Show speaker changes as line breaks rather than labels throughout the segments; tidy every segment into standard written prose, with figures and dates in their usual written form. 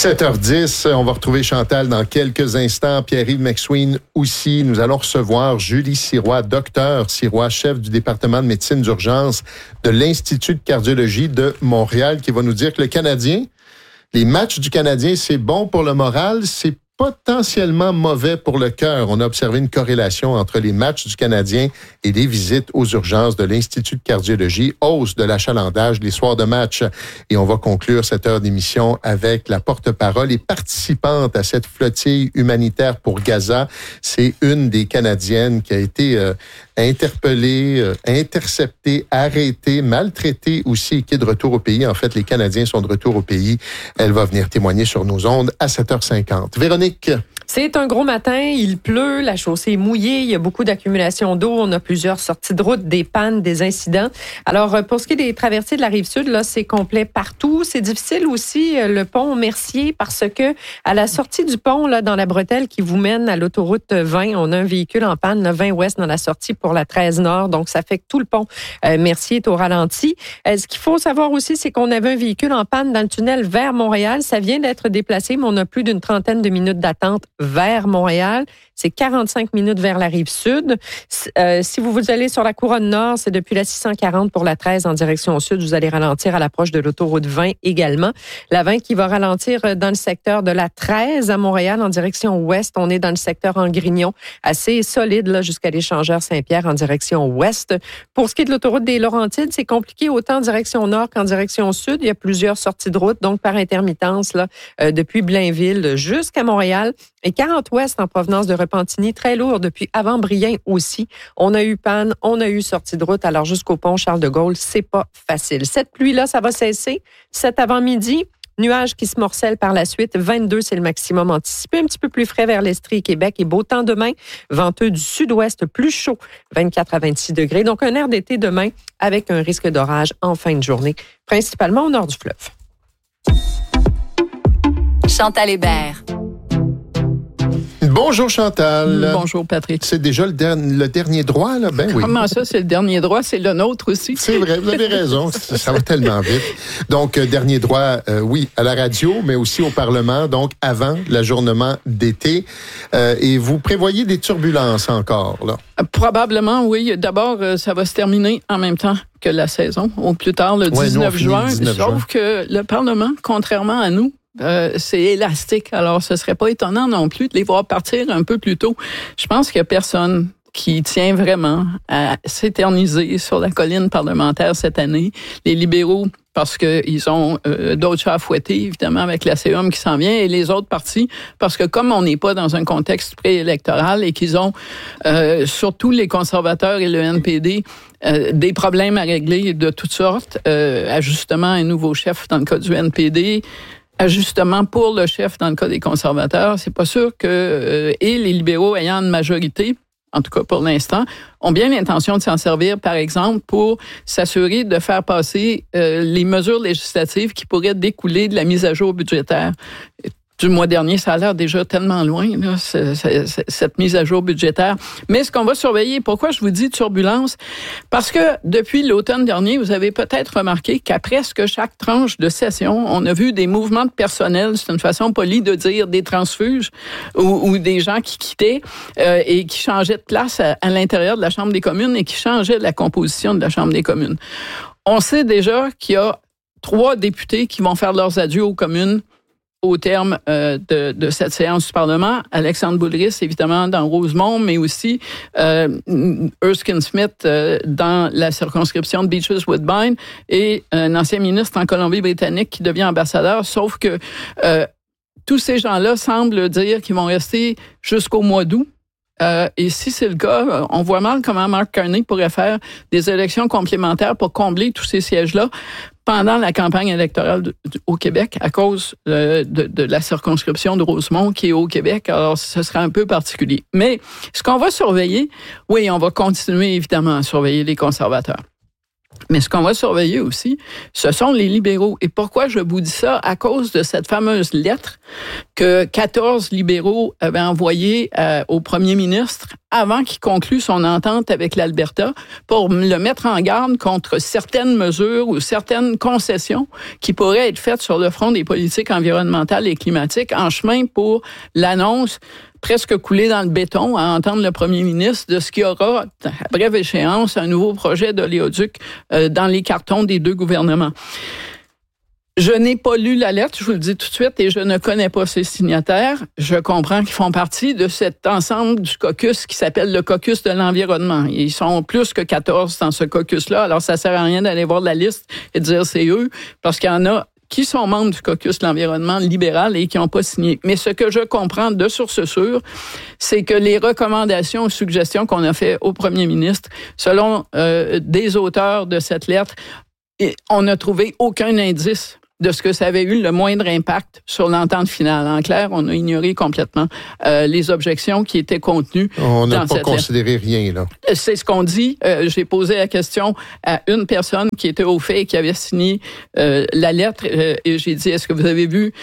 7h10, on va retrouver Chantal dans quelques instants. Pierre-Yves McSween aussi. Nous allons recevoir Julie Sirois, docteur Sirois, chef du département de médecine d'urgence de l'Institut de cardiologie de Montréal, qui va nous dire que le Canadien, les matchs du Canadien, c'est bon pour le moral, c'est potentiellement mauvais pour le cœur. On a observé une corrélation entre les matchs du Canadien et les visites aux urgences de l'Institut de cardiologie, hausse de l'achalandage les soirs de match. Et on va conclure cette heure d'émission avec la porte-parole et participante à cette flottille humanitaire pour Gaza. C'est une des Canadiennes qui a été interpellée, interceptée, arrêtée, maltraitée aussi, qui est de retour au pays. En fait, les Canadiens sont de retour au pays. Elle va venir témoigner sur nos ondes à 7h50. Véronique.
C'est un gros matin, il pleut, la chaussée est mouillée, il y a beaucoup d'accumulation d'eau, on a plusieurs sorties de route, des pannes, des incidents. Alors, pour ce qui est des traversées de la Rive-Sud, là, c'est complet partout. C'est difficile aussi, le pont Mercier, parce que à la sortie du pont, là, dans la bretelle qui vous mène à l'autoroute 20, on a un véhicule en panne, le 20 ouest, dans la sortie pour la 13 nord, donc ça fait que tout le pont Mercier est au ralenti. Ce qu'il faut savoir aussi, c'est qu'on avait un véhicule en panne dans le tunnel vers Montréal. Ça vient d'être déplacé, mais on a plus d'une trentaine de minutes d'attente vers Montréal. C'est 45 minutes vers la Rive-Sud. Si vous allez sur la couronne nord, c'est depuis la 640 pour la 13 en direction sud. Vous allez ralentir à l'approche de l'autoroute 20 également. La 20 qui va ralentir dans le secteur de la 13 à Montréal en direction ouest. On est dans le secteur en Grignon, assez solide là, jusqu'à l'échangeur Saint-Pierre en direction ouest. Pour ce qui est de l'autoroute des Laurentides, c'est compliqué autant en direction nord qu'en direction sud. Il y a plusieurs sorties de route, donc par intermittence, là, depuis Blainville jusqu'à Montréal. Et 40 ouest en provenance de Repentigny, très lourd depuis avant Brien aussi. On a eu panne, on a eu sortie de route, alors jusqu'au pont Charles-de-Gaulle, c'est pas facile. Cette pluie-là, ça va cesser. Cet avant-midi, nuages qui se morcellent par la suite. 22, c'est le maximum anticipé. Un petit peu plus frais vers l'Estrie et Québec et beau temps demain. Venteux du sud-ouest, plus chaud, 24 à 26 degrés. Donc, un air d'été demain avec un risque d'orage en fin de journée, principalement au nord du fleuve.
Chantal Hébert.
Bonjour Chantal.
Bonjour Patrick.
C'est déjà le dernier droit, là? Ben oui.
Comment ça, c'est le dernier droit? C'est le nôtre aussi.
C'est vrai, vous avez raison. Ça va tellement vite. Donc, dernier droit, oui, à la radio, mais aussi au Parlement, donc avant l'ajournement d'été. Et vous prévoyez des turbulences encore, là?
Probablement, oui. D'abord, ça va se terminer en même temps que la saison, au plus tard, le 19 juin. Sauf que le Parlement, contrairement à nous, c'est élastique. Alors, ce serait pas étonnant non plus de les voir partir un peu plus tôt. Je pense qu'il y a personne qui tient vraiment à s'éterniser sur la colline parlementaire cette année. Les libéraux, parce qu'ils ont d'autres chats à fouetter, évidemment, avec la CEUM qui s'en vient, et les autres partis, parce que comme on n'est pas dans un contexte préélectoral et qu'ils ont, surtout les conservateurs et le NPD, des problèmes à régler de toutes sortes, ajustement à un nouveau chef dans le cas du NPD, ajustement pour le chef dans le cas des conservateurs, c'est pas sûr que et les libéraux ayant une majorité, en tout cas pour l'instant, ont bien l'intention de s'en servir, par exemple, pour s'assurer de faire passer les mesures législatives qui pourraient découler de la mise à jour budgétaire. Du mois dernier, ça a l'air déjà tellement loin, là, cette mise à jour budgétaire. Mais ce qu'on va surveiller, pourquoi je vous dis turbulence? Parce que depuis l'automne dernier, vous avez peut-être remarqué qu'à presque chaque tranche de session, on a vu des mouvements de personnel, c'est une façon polie de dire des transfuges ou des gens qui quittaient et qui changeaient de place à l'intérieur de la Chambre des communes et qui changeaient la composition de la Chambre des communes. On sait déjà qu'il y a 3 députés qui vont faire leurs adieux aux communes au terme de cette séance du Parlement. Alexandre Boulris, évidemment, dans Rosemont, mais aussi Erskine Smith dans la circonscription de Beaches-Woodbine et un ancien ministre en Colombie-Britannique qui devient ambassadeur, sauf que tous ces gens-là semblent dire qu'ils vont rester jusqu'au mois d'août. Et si c'est le cas, on voit mal comment Mark Carney pourrait faire des élections complémentaires pour combler tous ces sièges-là pendant la campagne électorale au Québec à cause de la circonscription de Rosemont qui est au Québec. Alors, ce serait un peu particulier. Mais ce qu'on va surveiller, oui, on va continuer évidemment à surveiller les conservateurs. Mais ce qu'on va surveiller aussi, ce sont les libéraux. Et pourquoi je vous dis ça? À cause de cette fameuse lettre que 14 libéraux avaient envoyée au premier ministre avant qu'il conclue son entente avec l'Alberta pour le mettre en garde contre certaines mesures ou certaines concessions qui pourraient être faites sur le front des politiques environnementales et climatiques en chemin pour l'annonce presque coulé dans le béton à entendre le premier ministre de ce qu'il y aura, à brève échéance, un nouveau projet d'oléoduc dans les cartons des deux gouvernements. Je n'ai pas lu la lettre, je vous le dis tout de suite, et je ne connais pas ses signataires. Je comprends qu'ils font partie de cet ensemble du caucus qui s'appelle le caucus de l'environnement. Ils sont plus que 14 dans ce caucus-là, alors ça sert à rien d'aller voir la liste et de dire c'est eux, parce qu'il y en a qui sont membres du caucus de l'environnement libéral et qui n'ont pas signé. Mais ce que je comprends de source sûre, c'est que les recommandations ou suggestions qu'on a fait au premier ministre, selon des auteurs de cette lettre, on n'a trouvé aucun indice de ce que ça avait eu le moindre impact sur l'entente finale. En clair, on a ignoré complètement les objections qui étaient contenues dans cette lettre. On n'a pas
considéré rien, là.
C'est ce qu'on dit. J'ai posé la question à une personne qui était au fait et qui avait signé la lettre et j'ai dit, est-ce que vous avez vu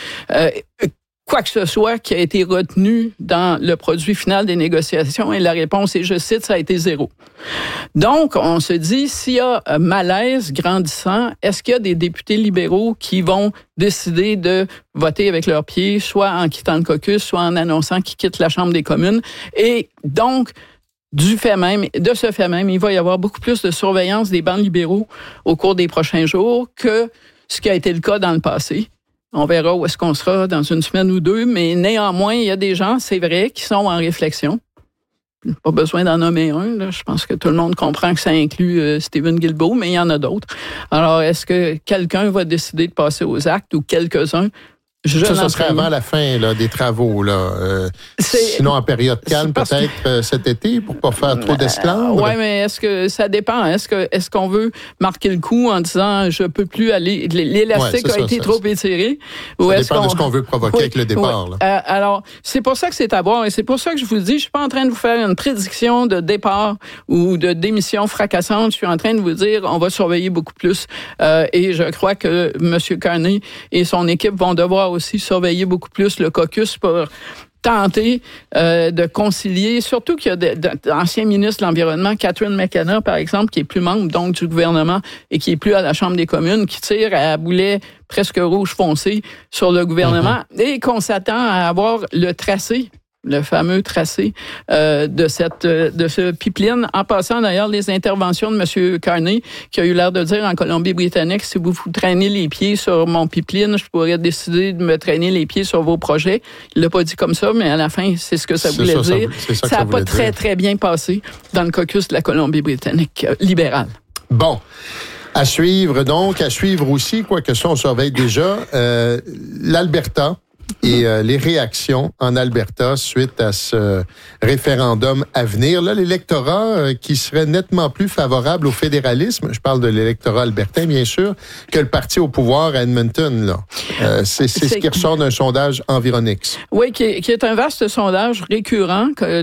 quoi que ce soit qui a été retenu dans le produit final des négociations? Et la réponse est, je cite, ça a été 0. Donc, on se dit, s'il y a un malaise grandissant, est-ce qu'il y a des députés libéraux qui vont décider de voter avec leurs pieds, soit en quittant le caucus, soit en annonçant qu'ils quittent la Chambre des communes? Et donc, de ce fait même, il va y avoir beaucoup plus de surveillance des bancs libéraux au cours des prochains jours que ce qui a été le cas dans le passé. On verra où est-ce qu'on sera dans une semaine ou deux, mais néanmoins, il y a des gens, c'est vrai, qui sont en réflexion. Pas besoin d'en nommer un, là. Je pense que tout le monde comprend que ça inclut Stephen Guilbeault, mais il y en a d'autres. Alors, est-ce que quelqu'un va décider de passer aux actes ou quelques-uns?
Ça serait avant la fin là, des travaux. Là. Sinon, en période calme, peut-être cet été, pour pas faire trop d'esclandres.
Oui, mais est-ce que ça dépend? Est-ce qu'on veut marquer le coup en disant je peux plus aller, l'élastique a été trop étiré?
Ou ça dépend de ce qu'on veut provoquer avec le départ.
Oui. Là. Alors, c'est pour ça que c'est à voir et c'est pour ça que je vous le dis, je suis pas en train de vous faire une prédiction de départ ou de démission fracassante. Je suis en train de vous dire on va surveiller beaucoup plus et je crois que M. Carney et son équipe vont devoir aussi surveiller beaucoup plus le caucus pour tenter de concilier, surtout qu'il y a d'anciens ministres de l'Environnement, Catherine McKenna, par exemple, qui est plus membre donc du gouvernement et qui est plus à la Chambre des communes, qui tire à boulet presque rouge foncé sur le gouvernement et qu'on s'attend à avoir le tracé, le fameux tracé de ce pipeline. En passant d'ailleurs les interventions de M. Carney, qui a eu l'air de dire en Colombie-Britannique, si vous traînez les pieds sur mon pipeline, je pourrais décider de me traîner les pieds sur vos projets. Il l'a pas dit comme ça, mais à la fin, c'est ce que ça voulait dire. Ça n'a pas très, très bien passé dans le caucus de la Colombie-Britannique libérale.
Bon. À suivre donc, à suivre aussi, quoi que ce soit, on surveille déjà l'Alberta. Et les réactions en Alberta suite à ce référendum à venir. Là, l'électorat qui serait nettement plus favorable au fédéralisme, je parle de l'électorat albertain, bien sûr, que le parti au pouvoir à Edmonton. Là. C'est ce qui ressort d'un sondage Environix.
Oui, qui est un vaste sondage récurrent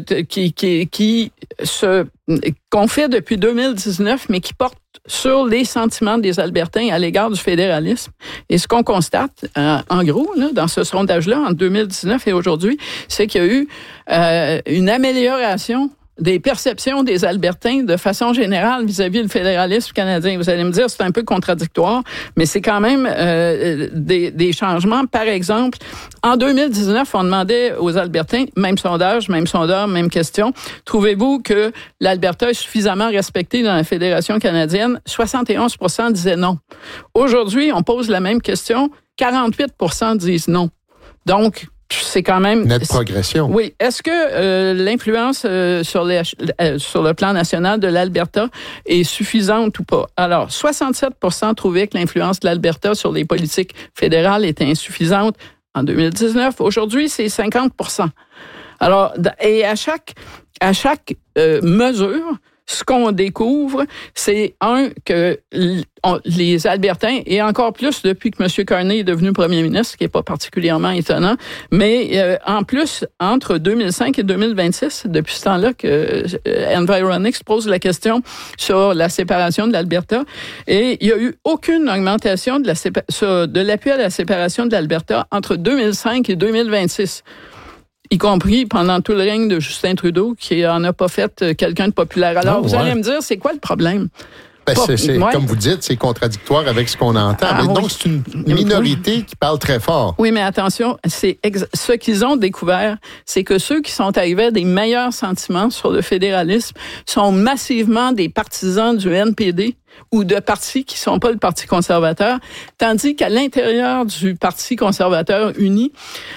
qu'on fait depuis 2019, mais qui porte sur les sentiments des Albertains à l'égard du fédéralisme. Et ce qu'on constate, en gros, là, dans ce sondage-là, en 2019 et aujourd'hui, c'est qu'il y a eu une amélioration des perceptions des Albertains de façon générale vis-à-vis du fédéralisme canadien. Vous allez me dire, c'est un peu contradictoire, mais c'est quand même des changements. Par exemple, en 2019, on demandait aux Albertains, même sondage, même sondeur, même question, trouvez-vous que l'Alberta est suffisamment respectée dans la Fédération canadienne? 71% disaient non. Aujourd'hui, on pose la même question, 48% disent non. Donc, c'est quand même...
Nette progression.
Oui. Est-ce que l'influence sur le plan national de l'Alberta est suffisante ou pas? Alors, 67% trouvaient que l'influence de l'Alberta sur les politiques fédérales était insuffisante en 2019. Aujourd'hui, c'est 50%. Alors, et à chaque mesure, ce qu'on découvre, c'est que les Albertains, et encore plus depuis que M. Carney est devenu premier ministre, ce qui n'est pas particulièrement étonnant, mais en plus, entre 2005 et 2026, depuis ce temps-là que Environics pose la question sur la séparation de l'Alberta, et il n'y a eu aucune augmentation de l'appui à la séparation de l'Alberta entre 2005 et 2026. Y compris pendant tout le règne de Justin Trudeau, qui n'en a pas fait quelqu'un de populaire. Alors, vous allez me dire, c'est quoi le problème?
Comme vous dites, c'est contradictoire avec ce qu'on entend. Donc, c'est une minorité qui parle très fort.
Oui, mais attention, ce qu'ils ont découvert, c'est que ceux qui sont arrivés à des meilleurs sentiments sur le fédéralisme sont massivement des partisans du NPD ou de partis qui ne sont pas le Parti conservateur, tandis qu'à l'intérieur du Parti conservateur uni,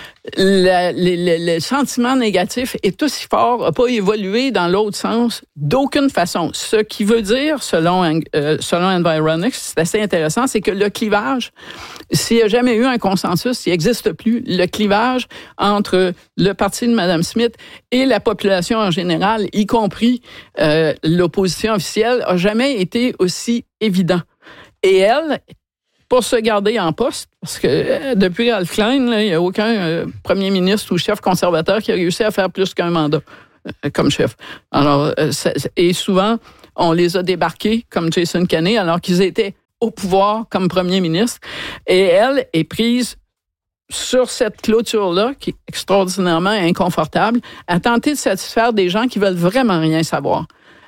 le sentiment négatif est aussi fort, n'a pas évolué dans l'autre sens d'aucune façon. Ce qui veut dire, selon Environics, c'est assez intéressant, c'est que le clivage, s'il n'y a jamais eu un consensus, il n'existe plus. Le clivage entre le parti de Mme Smith et la population en général, y compris l'opposition officielle, n'a jamais été aussi évident. Et elle, pour se garder en poste, parce que depuis Ralph Klein, il n'y a aucun premier ministre ou chef conservateur qui a réussi à faire plus qu'un mandat comme chef. Alors, et souvent, on les a débarqués comme Jason Kenney alors qu'ils étaient au pouvoir comme premier ministre. Et elle est prise sur cette clôture-là, qui est extraordinairement inconfortable, à tenter de satisfaire des gens qui veulent vraiment rien savoir.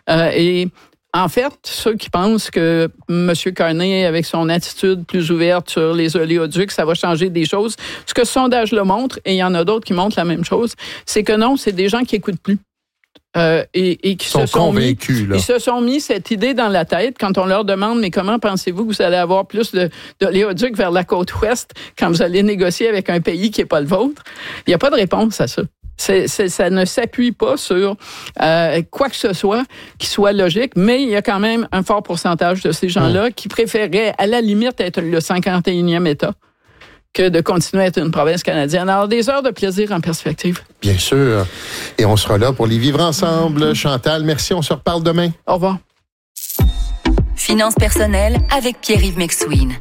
En fait, ceux qui pensent que M. Carney, avec son attitude plus ouverte sur les oléoducs, ça va changer des choses, ce que ce sondage-là montre, et il y en a d'autres qui montrent la même chose, c'est que non, c'est des gens qui n'écoutent plus. Et qui sont convaincus. Ils se sont mis cette idée dans la tête quand on leur demande « Mais comment pensez-vous que vous allez avoir plus d'oléoducs vers la côte ouest quand vous allez négocier avec un pays qui n'est pas le vôtre? » Il n'y a pas de réponse à ça. Ça ne s'appuie pas sur quoi que ce soit qui soit logique, mais il y a quand même un fort pourcentage de ces gens-là qui préféreraient, à la limite, être le 51e État que de continuer à être une province canadienne. Alors, des heures de plaisir en perspective.
Bien sûr. Et on sera là pour les vivre ensemble. Chantal, merci. On se reparle demain.
Au revoir.
Finances personnelles avec Pierre-Yves McSween.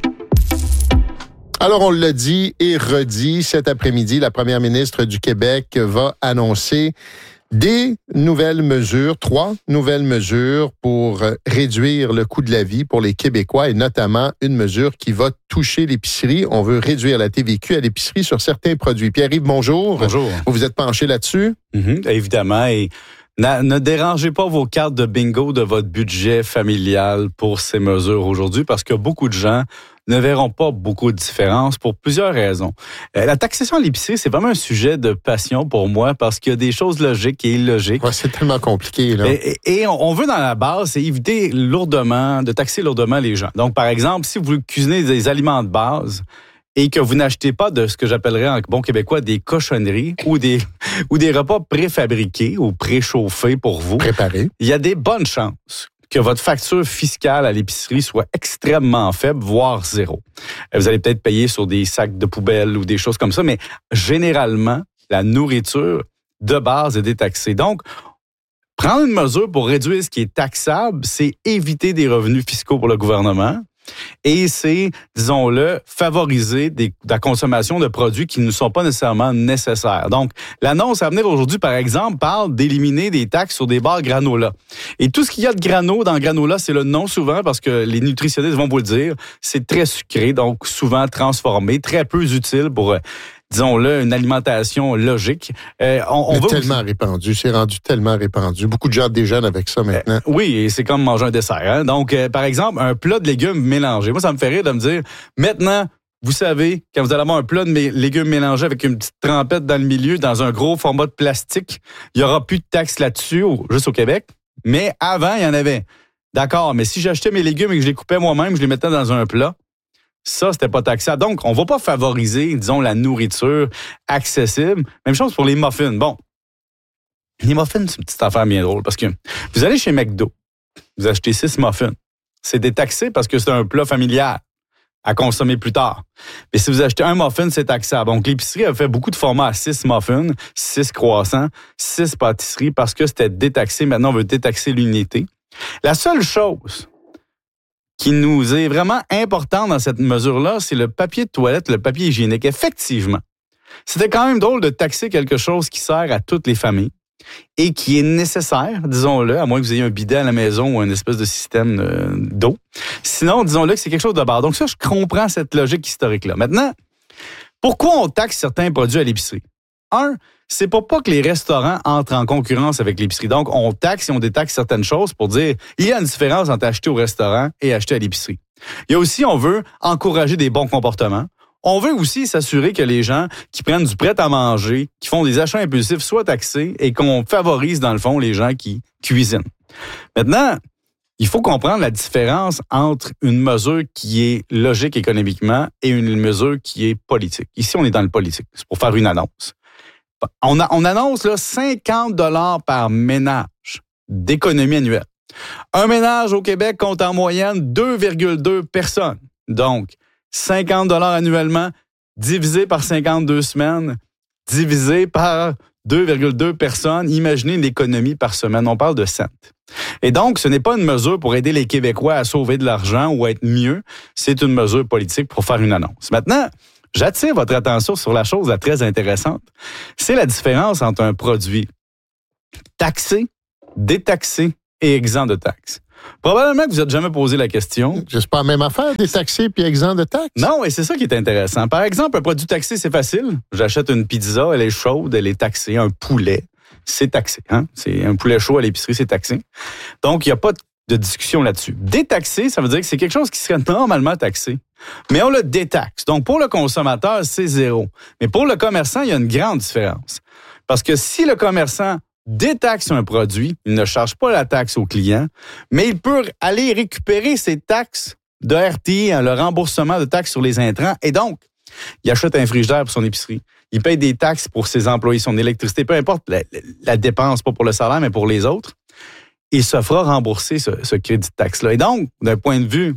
Alors, on l'a dit et redit, cet après-midi, la première ministre du Québec va annoncer des nouvelles mesures, 3 nouvelles mesures pour réduire le coût de la vie pour les Québécois et notamment une mesure qui va toucher l'épicerie. On veut réduire la TVQ à l'épicerie sur certains produits. Pierre-Yves, bonjour.
Bonjour.
Vous vous êtes penché là-dessus?
Évidemment. Et ne dérangez pas vos cartes de bingo de votre budget familial pour ces mesures aujourd'hui parce que beaucoup de gens ne verront pas beaucoup de différence pour plusieurs raisons. La taxation à l'épicerie, c'est vraiment un sujet de passion pour moi parce qu'il y a des choses logiques et illogiques.
Ouais, c'est tellement compliqué, là.
Et on veut, dans la base, c'est éviter de taxer lourdement les gens. Donc, par exemple, si vous cuisinez des aliments de base et que vous n'achetez pas de ce que j'appellerais en bon québécois des cochonneries ou des repas préfabriqués ou préchauffés pour vous,
préparés,
il y a des bonnes chances que votre facture fiscale à l'épicerie soit extrêmement faible, voire zéro. Vous allez peut-être payer sur des sacs de poubelle ou des choses comme ça, mais généralement, la nourriture de base est détaxée. Donc, prendre une mesure pour réduire ce qui est taxable, c'est éviter des revenus fiscaux pour le gouvernement. Et c'est, disons-le, favoriser la consommation de produits qui ne sont pas nécessairement nécessaires. Donc, l'annonce à venir aujourd'hui, par exemple, parle d'éliminer des taxes sur des barres granola. Et tout ce qu'il y a de dans granola, c'est le nom souvent, parce que les nutritionnistes vont vous le dire, c'est très sucré, donc souvent transformé, très peu utile pour disons-le, une alimentation logique.
Répandu, c'est rendu tellement répandu. Beaucoup de gens déjeunent avec ça maintenant.
Oui, et c'est comme manger un dessert. Hein? Donc, par exemple, un plat de légumes mélangés. Moi, ça me fait rire de me dire, maintenant, vous savez, quand vous allez avoir un plat de légumes mélangés avec une petite trempette dans le milieu, dans un gros format de plastique, il n'y aura plus de taxes là-dessus, juste au Québec. Mais avant, il y en avait. D'accord, mais si j'achetais mes légumes et que je les coupais moi-même, je les mettais dans un plat, ça, c'était pas taxable. Donc, on ne va pas favoriser, disons, la nourriture accessible. Même chose pour les muffins. Bon, les muffins, c'est une petite affaire bien drôle parce que vous allez chez McDo, vous achetez 6 muffins. C'est détaxé parce que c'est un plat familial à consommer plus tard. Mais si vous achetez un muffin, c'est taxable. Donc, l'épicerie a fait beaucoup de formats à 6 muffins, 6 croissants, 6 pâtisseries parce que c'était détaxé. Maintenant, on veut détaxer l'unité. La seule chose qui nous est vraiment importante dans cette mesure-là, c'est le papier de toilette, le papier hygiénique. Effectivement, c'était quand même drôle de taxer quelque chose qui sert à toutes les familles et qui est nécessaire, disons-le, à moins que vous ayez un bidet à la maison ou une espèce de système d'eau. Sinon, disons-le que c'est quelque chose de base. Donc ça, je comprends cette logique historique-là. Maintenant, pourquoi on taxe certains produits à l'épicerie? C'est pour pas que les restaurants entrent en concurrence avec l'épicerie. Donc, on taxe et on détaxe certaines choses pour dire il y a une différence entre acheter au restaurant et acheter à l'épicerie. Il y a aussi, on veut encourager des bons comportements. On veut aussi s'assurer que les gens qui prennent du prêt à manger, qui font des achats impulsifs, soient taxés et qu'on favorise, dans le fond, les gens qui cuisinent. Maintenant, il faut comprendre la différence entre une mesure qui est logique économiquement et une mesure qui est politique. Ici, on est dans le politique. C'est pour faire une annonce. On annonce là, 50 $ par ménage d'économie annuelle. Un ménage au Québec compte en moyenne 2,2 personnes. Donc, 50 $ annuellement, divisé par 52 semaines, divisé par 2,2 personnes. Imaginez l'économie par semaine. On parle de cents. Et donc, ce n'est pas une mesure pour aider les Québécois à sauver de l'argent ou à être mieux. C'est une mesure politique pour faire une annonce. Maintenant, j'attire votre attention sur la chose très intéressante. C'est la différence entre un produit taxé, détaxé et exempt de taxes. Probablement que vous n'êtes jamais posé la question.
C'est pas la même affaire, détaxé puis exempt de taxes?
Non, et c'est ça qui est intéressant. Par exemple, un produit taxé, c'est facile. J'achète une pizza, elle est chaude, elle est taxée. Un poulet, c'est taxé. Hein? C'est un poulet chaud à l'épicerie, c'est taxé. Donc, il n'y a pas de discussion là-dessus. Détaxé, ça veut dire que c'est quelque chose qui serait normalement taxé, mais on le détaxe. Donc, pour le consommateur, c'est 0. Mais pour le commerçant, il y a une grande différence. Parce que si le commerçant détaxe un produit, il ne charge pas la taxe au client, mais il peut aller récupérer ses taxes de RTI, le remboursement de taxes sur les intrants, et donc, il achète un frigidaire pour son épicerie. Il paye des taxes pour ses employés, son électricité, peu importe la dépense, pas pour le salaire, mais pour les autres. Il se fera rembourser ce crédit de taxe-là. Et donc, d'un point de vue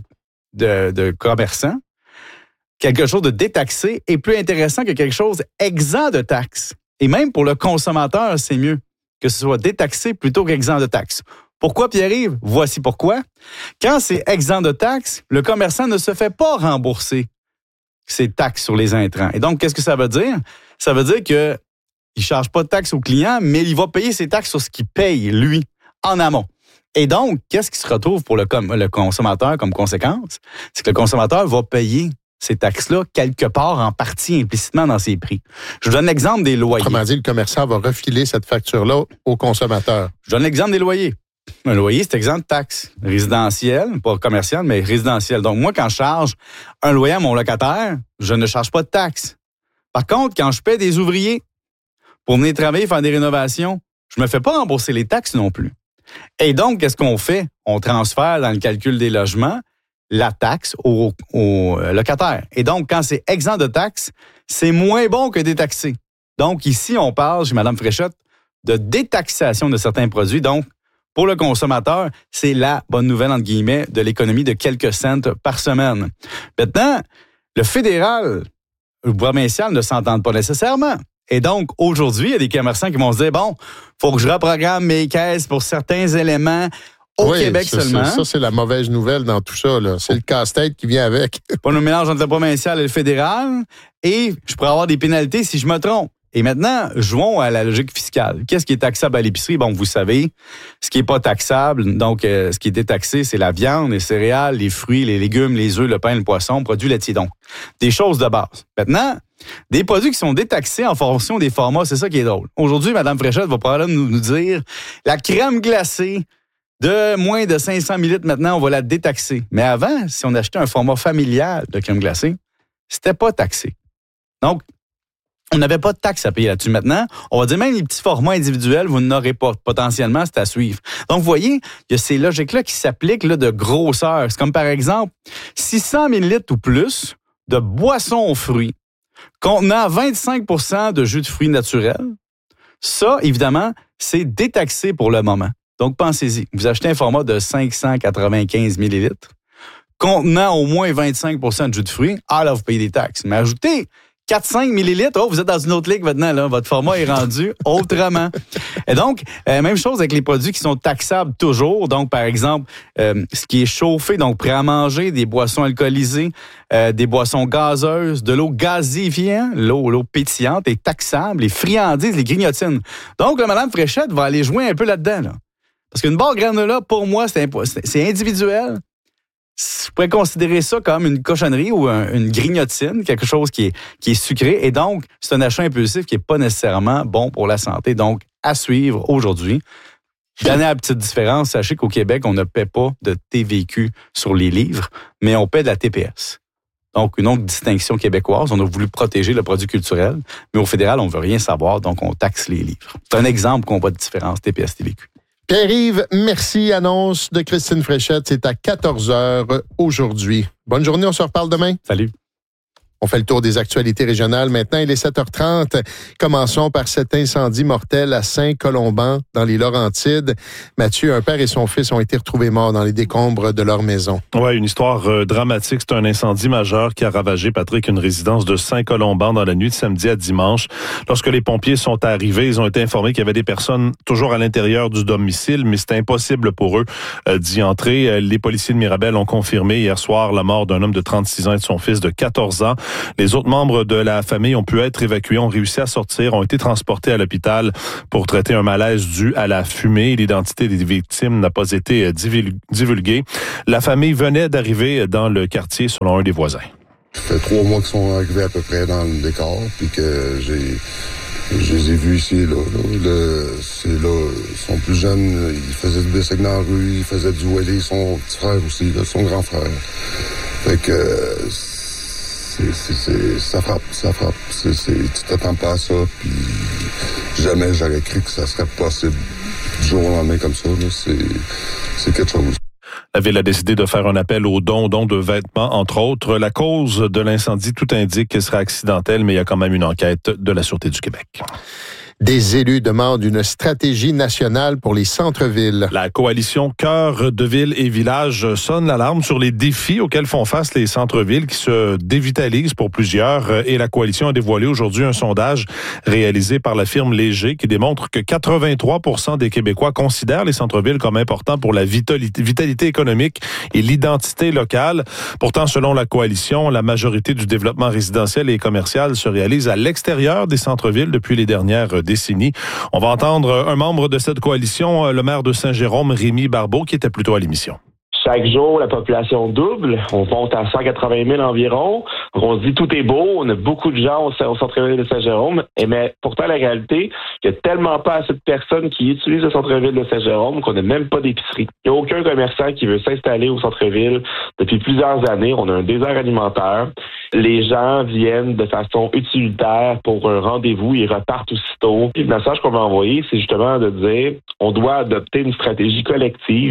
de commerçant, quelque chose de détaxé est plus intéressant que quelque chose exempt de taxes. Et même pour le consommateur, c'est mieux que ce soit détaxé plutôt qu'exempt de taxes. Pourquoi, Pierre-Yves? Voici pourquoi. Quand c'est exempt de taxes, le commerçant ne se fait pas rembourser ses taxes sur les intrants. Et donc, qu'est-ce que ça veut dire? Ça veut dire qu'il ne charge pas de taxes au client, mais il va payer ses taxes sur ce qu'il paye, lui, en amont. Et donc, qu'est-ce qui se retrouve pour le consommateur comme conséquence? C'est que le consommateur va payer ces taxes-là quelque part en partie implicitement dans ses prix. Je vous donne l'exemple des loyers.
Autrement dit, le commerçant va refiler cette facture-là au consommateur.
Je donne l'exemple des loyers. Un loyer, c'est exempt de taxes. Résidentiel, pas commercial, mais résidentiel. Donc, moi, quand je charge un loyer à mon locataire, je ne charge pas de taxes. Par contre, quand je paie des ouvriers pour venir travailler, faire des rénovations, je me fais pas rembourser les taxes non plus. Et donc, qu'est-ce qu'on fait? On transfère dans le calcul des logements la taxe au locataire. Et donc, quand c'est exempt de taxes, c'est moins bon que détaxé. Donc, ici, on parle, chez Mme Fréchette, de détaxation de certains produits. Donc, pour le consommateur, c'est la bonne nouvelle, entre guillemets, de l'économie de quelques cents par semaine. Maintenant, le fédéral, le provincial ne s'entendent pas nécessairement. Et donc, aujourd'hui, il y a des commerçants qui vont se dire, bon, faut que je reprogramme mes caisses pour certains éléments au Québec seulement.
Ça, c'est la mauvaise nouvelle dans tout ça, là. C'est le casse-tête qui vient avec.
Pas nous mélange entre le provincial et le fédéral. Et je pourrais avoir des pénalités si je me trompe. Et maintenant, jouons à la logique fiscale. Qu'est-ce qui est taxable à l'épicerie? Bon, vous savez, ce qui n'est pas taxable, donc ce qui est détaxé, c'est la viande, les céréales, les fruits, les légumes, les œufs, le pain, le poisson, produits laitiers. Donc, des choses de base. Maintenant, des produits qui sont détaxés en fonction des formats, c'est ça qui est drôle. Aujourd'hui, Mme Fréchette va probablement nous dire la crème glacée de moins de 500 ml, maintenant, on va la détaxer. Mais avant, si on achetait un format familial de crème glacée, c'était pas taxé. Donc, on n'avait pas de taxe à payer là-dessus. Maintenant, on va dire même les petits formats individuels, vous n'aurez pas. Potentiellement, c'est à suivre. Donc, vous voyez, il y a ces logiques-là qui s'appliquent là, de grosseur. C'est comme, par exemple, 600 ml ou plus de boissons aux fruits contenant 25 % de jus de fruits naturels. Ça, évidemment, c'est détaxé pour le moment. Donc, pensez-y. Vous achetez un format de 595 ml contenant au moins 25 % de jus de fruits. Ah, là, vous payez des taxes. Mais ajoutez 4-5 millilitres, vous êtes dans une autre ligue maintenant, là. Votre format est rendu autrement. Et donc, même chose avec les produits qui sont taxables toujours. Donc, par exemple, ce qui est chauffé, donc prêt à manger, des boissons alcoolisées, des boissons gazeuses, de l'eau gazéfiante, l'eau pétillante est taxable, les friandises, les grignotines. Donc, là, Mme Fréchette va aller jouer un peu là-dedans, là. Parce qu'une barre granola, pour moi, c'est individuel. Je pourrais considérer ça comme une cochonnerie ou une grignotine, quelque chose qui est sucré. Et donc, c'est un achat impulsif qui n'est pas nécessairement bon pour la santé. Donc, à suivre aujourd'hui. Dernière petite différence, sachez qu'au Québec, on ne paie pas de TVQ sur les livres, mais on paie de la TPS. Donc, une autre distinction québécoise. On a voulu protéger le produit culturel, mais au fédéral, on ne veut rien savoir, donc on taxe les livres. C'est un exemple qu'on voit de différence TPS-TVQ.
Pierre-Yves, merci. Annonce de Christine Fréchette, c'est à 14h aujourd'hui. Bonne journée, on se reparle demain.
Salut.
On fait le tour des actualités régionales. Maintenant, il est 7h30. Commençons par cet incendie mortel à Saint-Colomban, dans les Laurentides. Mathieu, un père et son fils ont été retrouvés morts dans les décombres de leur maison.
Oui, une histoire dramatique. C'est un incendie majeur qui a ravagé, Patrick, une résidence de Saint-Colomban dans la nuit de samedi à dimanche. Lorsque les pompiers sont arrivés, ils ont été informés qu'il y avait des personnes toujours à l'intérieur du domicile, mais c'était impossible pour eux d'y entrer. Les policiers de Mirabel ont confirmé hier soir la mort d'un homme de 36 ans et de son fils de 14 ans. Les autres membres de la famille ont pu être évacués, ont réussi à sortir, ont été transportés à l'hôpital pour traiter un malaise dû à la fumée. L'identité des victimes n'a pas été divulguée. La famille venait d'arriver dans le quartier selon un des voisins.
Ça fait 3 mois qu'ils sont arrivés à peu près dans le décor, puis que je les ai vus ici, là. Ils sont plus jeunes, ils faisaient du bicycle dans la rue, ils faisaient du voilier, son petit frère aussi, là, son grand frère. Fait que ça frappe. Tu t'attends pas à ça, puis jamais j'aurais cru que ça serait possible du jour au lendemain comme ça, là. C'est quelque chose.
La Ville a décidé de faire un appel aux dons de vêtements, entre autres. La cause de l'incendie, tout indique qu'elle sera accidentelle, mais il y a quand même une enquête de la Sûreté du Québec.
Des élus demandent une stratégie nationale pour les centres-villes.
La coalition Cœur de Ville et Villages sonne l'alarme sur les défis auxquels font face les centres-villes qui se dévitalisent pour plusieurs. Et la coalition a dévoilé aujourd'hui un sondage réalisé par la firme Léger qui démontre que 83% des Québécois considèrent les centres-villes comme importants pour la vitalité économique et l'identité locale. Pourtant, selon la coalition, la majorité du développement résidentiel et commercial se réalise à l'extérieur des centres-villes depuis les dernières décennies. On va entendre un membre de cette coalition, le maire de Saint-Jérôme, Rémi Barbeau, qui était plutôt à l'émission.
Chaque jour, la population double. On monte à 180 000 environ. On se dit tout est beau. On a beaucoup de gens au centre-ville de Saint-Jérôme. Mais pourtant, la réalité, il n'y a tellement pas assez de personnes qui utilisent le centre-ville de Saint-Jérôme qu'on n'a même pas d'épicerie. Il n'y a aucun commerçant qui veut s'installer au centre-ville depuis plusieurs années. On a un désert alimentaire. Les gens viennent de façon utilitaire pour un rendez-vous. Ils repartent aussitôt. Et le message qu'on va envoyer, c'est justement de dire on doit adopter une stratégie collective.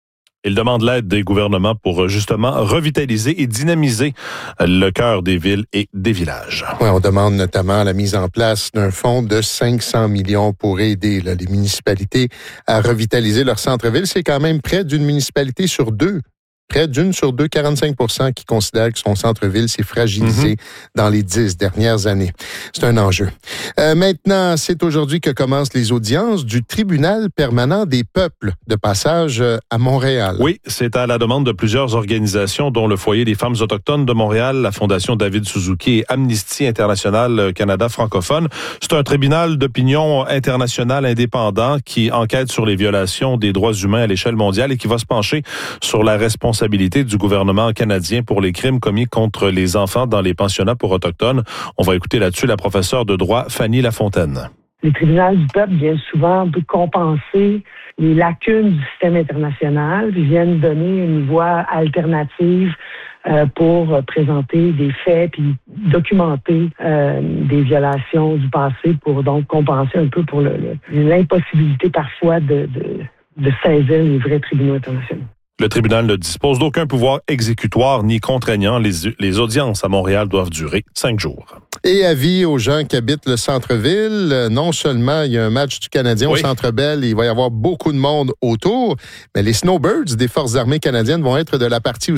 Il demande l'aide des gouvernements pour justement revitaliser et dynamiser le cœur des villes et des villages.
Ouais, on demande notamment la mise en place d'un fonds de 500 millions pour aider les municipalités à revitaliser leur centre-ville. C'est quand même près d'une municipalité sur deux. Près d'une sur deux, 45% qui considèrent que son centre-ville s'est fragilisé dans les 10 dernières années. C'est un enjeu. Maintenant, c'est aujourd'hui que commencent les audiences du Tribunal permanent des peuples, de passage à Montréal.
Oui, c'est à la demande de plusieurs organisations, dont le Foyer des femmes autochtones de Montréal, la Fondation David Suzuki et Amnesty International Canada francophone. C'est un tribunal d'opinion international indépendant qui enquête sur les violations des droits humains à l'échelle mondiale et qui va se pencher sur la responsabilité du gouvernement canadien pour les crimes commis contre les enfants dans les pensionnats pour autochtones. On va écouter là-dessus la professeure de droit Fanny Lafontaine.
Le tribunal du peuple vient souvent compenser les lacunes du système international, viennent donner une voie alternative pour présenter des faits puis documenter des violations du passé pour donc compenser un peu pour l'impossibilité parfois de saisir les vrais tribunaux internationaux.
Le tribunal ne dispose d'aucun pouvoir exécutoire ni contraignant. Les audiences à Montréal doivent durer 5 jours.
Et avis aux gens qui habitent le centre-ville, non seulement il y a un match du Canadien au Centre Bell, il va y avoir beaucoup de monde autour, mais les Snowbirds des Forces armées canadiennes vont être de la partie aussi.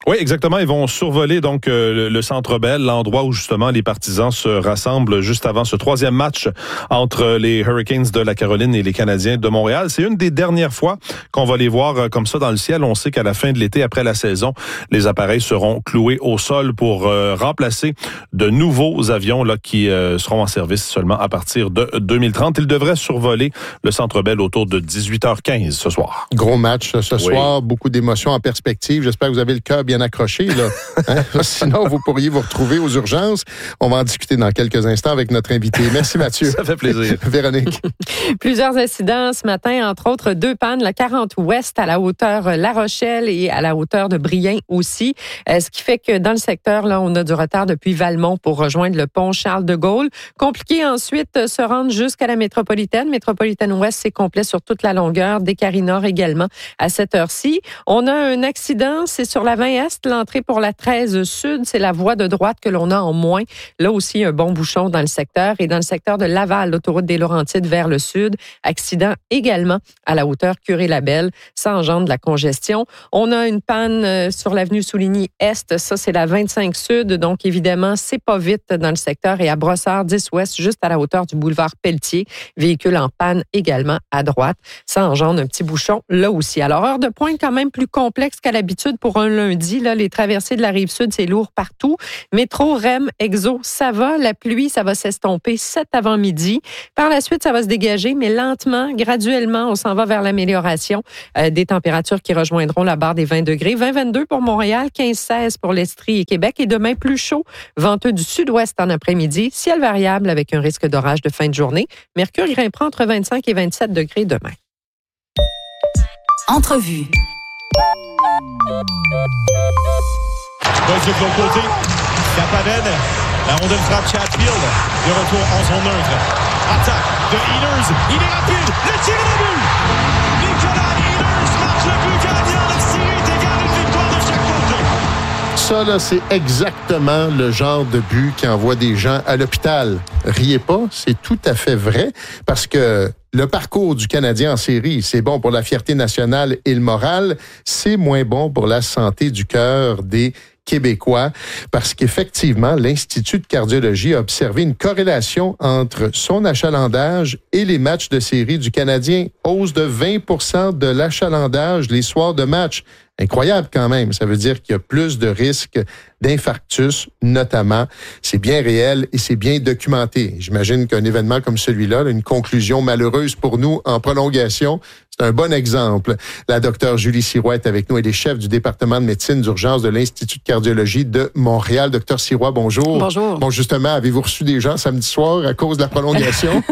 Oui, exactement. Ils vont survoler donc le Centre Bell, l'endroit où justement les partisans se rassemblent juste avant ce troisième match entre les Hurricanes de la Caroline et les Canadiens de Montréal. C'est une des dernières fois qu'on va les voir comme ça dans le ciel. On sait qu'à la fin de l'été, après la saison, les appareils seront cloués au sol pour remplacer de nouveaux avions là qui seront en service seulement à partir de 2030. Ils devraient survoler le Centre Bell autour de 18h15 ce soir.
Gros match ce soir, beaucoup d'émotions en perspective. J'espère que vous avez le cœur bien accroché, là. Hein? Sinon, vous pourriez vous retrouver aux urgences. On va en discuter dans quelques instants avec notre invité. Merci, Mathieu.
Ça fait plaisir.
Véronique.
Plusieurs incidents ce matin, entre autres 2 pannes, la 40 Ouest à la hauteur La Rochelle et à la hauteur de Brien aussi. Ce qui fait que dans le secteur, là, on a du retard depuis Valmont pour rejoindre le pont Charles-de-Gaulle. Compliqué ensuite se rendre jusqu'à la métropolitaine. Métropolitaine Ouest, c'est complet sur toute la longueur. Descaries Nord également à cette heure-ci. On a un accident, c'est sur la 20 Est, l'entrée pour la 13 Sud, c'est la voie de droite que l'on a en moins. Là aussi, un bon bouchon dans le secteur. Et dans le secteur de Laval, l'autoroute des Laurentides vers le sud, accident également à la hauteur Curé-Labelle. Ça engendre de la congestion. On a une panne sur l'avenue Souligny-Est. Ça, c'est la 25 Sud. Donc, évidemment, c'est pas vite dans le secteur. Et à Brossard 10 Ouest, juste à la hauteur du boulevard Pelletier, véhicule en panne également à droite. Ça engendre un petit bouchon là aussi. Alors, heure de pointe quand même plus complexe qu'à l'habitude pour un lundi. Là, les traversées de la Rive-Sud, c'est lourd partout. Métro, REM, Exo, ça va. La pluie, ça va s'estomper 7 avant midi. Par la suite, ça va se dégager, mais lentement, graduellement, on s'en va vers l'amélioration. Des températures qui rejoindront la barre des 20 degrés. 20-22 pour Montréal, 15-16 pour l'Estrie et Québec. Et demain, plus chaud, venteux du sud-ouest en après-midi. Ciel variable avec un risque d'orage de fin de journée. Mercure grimpera entre 25 et 27 degrés demain.
Entrevue.
Boys de l'autre côté, Kapanen, la rondelle frappe Chatfield, de retour en zone neutre. Attaque de Ehlers, il est rapide, le tir est au but! Nicolas Ehlers marque le but canadien, la série est égale, une victoire de chaque côté.
Ça, là, c'est exactement le genre de but qui envoie des gens à l'hôpital. Riez pas, c'est tout à fait vrai, parce que le parcours du Canadien en série, c'est bon pour la fierté nationale et le moral, c'est moins bon pour la santé du cœur des Québécois, parce qu'effectivement, l'Institut de cardiologie a observé une corrélation entre son achalandage et les matchs de série du Canadien. Hausse de 20% de l'achalandage les soirs de match. Incroyable quand même. Ça veut dire qu'il y a plus de risques d'infarctus, notamment. C'est bien réel et c'est bien documenté. J'imagine qu'un événement comme celui-là, une conclusion malheureuse pour nous en prolongation, c'est un bon exemple. La docteure Julie Sirois est avec nous. Elle est chef du département de médecine d'urgence de l'Institut de cardiologie de Montréal. Docteur Sirois, bonjour.
Bonjour.
Bon, justement, avez-vous reçu des gens samedi soir à cause de la prolongation?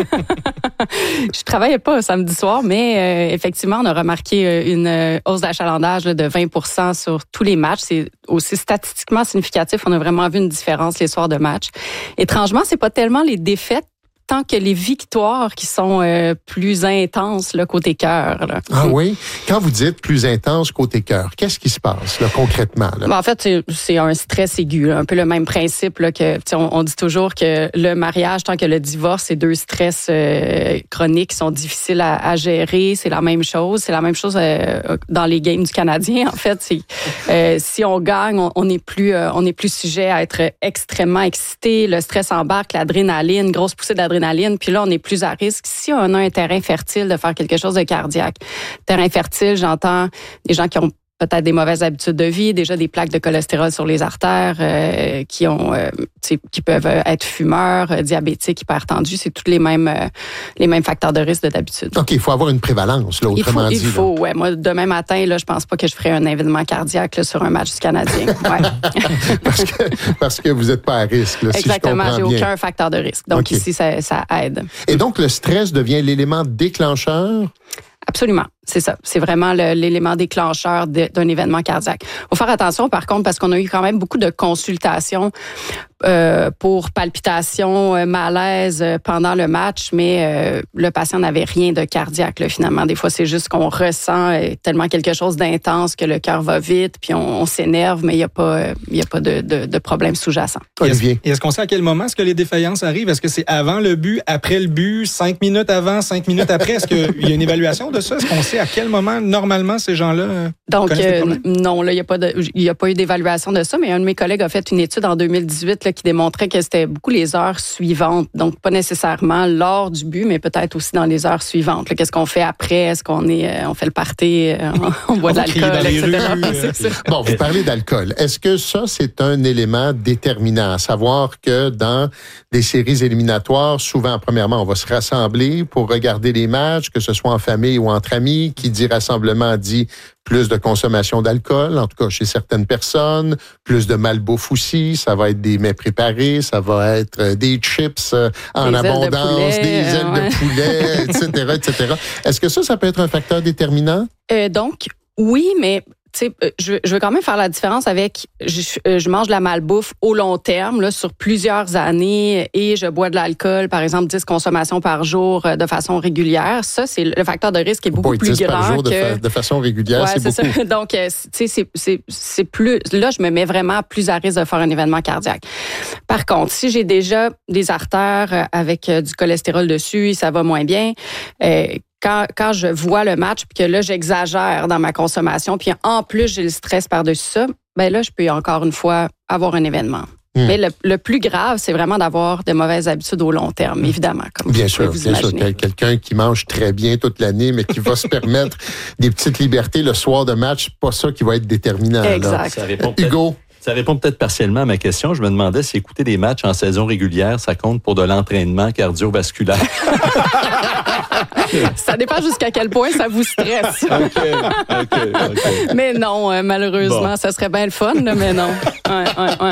Je travaillais pas samedi soir, mais effectivement, on a remarqué une hausse d'achalandage de 20% sur tous les matchs. C'est aussi statistiquement significatif. On a vraiment vu une différence les soirs de match. Étrangement, c'est pas tellement les défaites tant que les victoires qui sont plus intenses là, côté cœur. Là.
Ah oui? Quand vous dites plus intense côté cœur, qu'est-ce qui se passe là, concrètement? Là?
Ben, en fait, c'est un stress aigu. Là, un peu le même principe là, que on dit toujours que le mariage, tant que le divorce, c'est 2 stress chroniques qui sont difficiles à gérer. C'est la même chose. C'est la même chose dans les games du Canadien. En fait, c'est si on gagne, on n'est plus sujet à être extrêmement excité. Le stress embarque, l'adrénaline, grosse poussée d'adrénaline. Puis là, on est plus à risque. Si on a un terrain fertile de faire quelque chose de cardiaque. Terrain fertile, j'entends des gens qui ont peut-être des mauvaises habitudes de vie, déjà des plaques de cholestérol sur les artères, qui peuvent être fumeurs, diabétiques, hypertendus. C'est tous les mêmes facteurs de risque d'habitude.
OK, il faut avoir une prévalence, là, autrement dit.
Il faut, ouais. Moi, demain matin, là, je pense pas que je ferai un événement cardiaque là, sur un match du Canadien. Ouais.
parce que vous n'êtes pas à risque, là,
exactement,
si je comprends bien.
j'ai aucun facteur de risque. Donc
okay.
Ici, ça aide.
Et donc, le stress devient l'élément déclencheur?
Absolument, c'est ça. C'est vraiment l'élément déclencheur d'un événement cardiaque. Faut faire attention, par contre, parce qu'on a eu quand même beaucoup de consultations pour palpitations, malaise pendant le match, mais le patient n'avait rien de cardiaque, là, finalement. Des fois, c'est juste qu'on ressent tellement quelque chose d'intense que le cœur va vite, puis on s'énerve, mais il n'y a pas de problème sous-jacent.
Olivier.
Et est-ce qu'on sait à quel moment est-ce que les défaillances arrivent? Est-ce que c'est avant le but, après le but, 5 minutes avant, 5 minutes après? Est-ce qu'il y a une évaluation de ça? Est-ce qu'on sait à quel moment, normalement, ces gens-là
Donc, non, là, il n'y a pas eu d'évaluation de ça, mais un de mes collègues a fait une étude en 2018 là, qui démontrait que c'était beaucoup les heures suivantes. Donc, pas nécessairement lors du but, mais peut-être aussi dans les heures suivantes. Là, qu'est-ce qu'on fait après? Est-ce qu'on on fait le party? On boit de l'alcool, etc.
Bon, vous parlez d'alcool. Est-ce que ça, c'est un élément déterminant? À savoir que dans les séries éliminatoires, souvent, premièrement, on va se rassembler pour regarder les matchs, que ce soit en famille ou entre amis. Qui dit rassemblement dit plus de consommation d'alcool, en tout cas chez certaines personnes, plus de malbouffe aussi, ça va être des mets préparés, ça va être des chips en abondance, des ailes de poulet, etc., etc. Est-ce que ça peut être un facteur déterminant?
Donc, oui, mais tu sais, je veux quand même faire la différence avec je mange de la malbouffe au long terme, là, sur plusieurs années, et je bois de l'alcool, par exemple 10 consommations par jour de façon régulière. Ça, c'est le facteur de risque est beaucoup plus
10
grand
par jour
que
de façon régulière, c'est beaucoup.
Ça. Donc, tu sais, c'est plus. Là, je me mets vraiment plus à risque de faire un événement cardiaque. Par contre, si j'ai déjà des artères avec du cholestérol dessus, ça va moins bien. Quand je vois le match, puis que là, j'exagère dans ma consommation, puis en plus, j'ai le stress par-dessus ça, ben là, je peux encore une fois avoir un événement. Mais le plus grave, c'est vraiment d'avoir de mauvaises habitudes au long terme, évidemment. Comme
bien
vous
sûr,
vous imaginez.
Quelqu'un qui mange très bien toute l'année, mais qui va se permettre des petites libertés le soir de match, pas ça qui va être déterminant.
Exact.
Hugo?
Ça répond peut-être partiellement à ma question. Je me demandais si écouter des matchs en saison régulière, ça compte pour de l'entraînement cardiovasculaire.
Ça dépend jusqu'à quel point ça vous stresse.
OK.
Mais non, malheureusement, ça serait bien le fun, là, mais non. Ouais.